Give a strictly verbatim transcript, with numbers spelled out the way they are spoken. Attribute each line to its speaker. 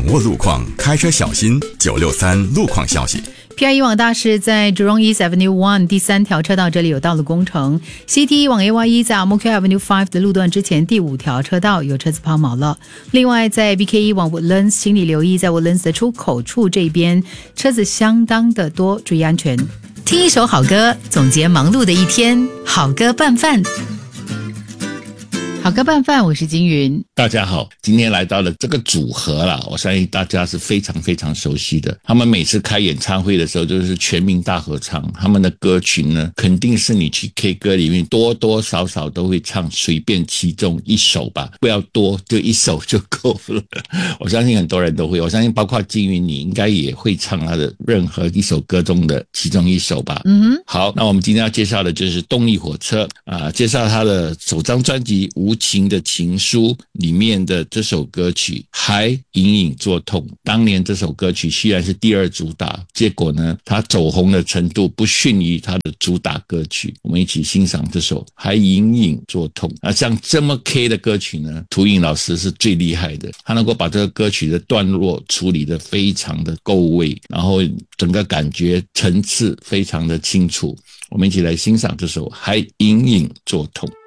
Speaker 1: 握路况，开车小心。九六三路况消息。
Speaker 2: P I E 网大师在 Jurong East Avenue one 第三条车道这里有道路工程。C T E 网 A Y E 在 Ang Mo Kio Avenue five 的路段之前第五条车道有车子抛锚了。另外在 B K E 网 Woodlands 请你留意在 Woodlands 的出口处这边车子相当的多，注意安全。听一首好歌，总结忙碌的一天，好歌拌饭。好歌拌饭，我是金云。
Speaker 3: 大家好，今天来到了这个组合啦，我相信大家是非常非常熟悉的。他们每次开演唱会的时候就是全民大合唱，他们的歌曲呢，肯定是你去 K 歌里面多多少少都会唱，随便其中一首吧，不要多，就一首就够了。我相信很多人都会，我相信包括金云你应该也会唱他的任何一首歌中的其中一首吧。
Speaker 2: 嗯哼，
Speaker 3: 好，那我们今天要介绍的就是动力火车啊，介绍他的首张专辑《无情的情书》里面的这首歌曲还隐隐作痛。当年这首歌曲虽然是第二主打，结果呢它走红的程度不逊于它的主打歌曲。我们一起欣赏这首还隐隐作痛。那像这么 K 的歌曲呢，涂颖老师是最厉害的，他能够把这个歌曲的段落处理得非常的够位，然后整个感觉层次非常的清楚。我们一起来欣赏这首还隐隐作痛。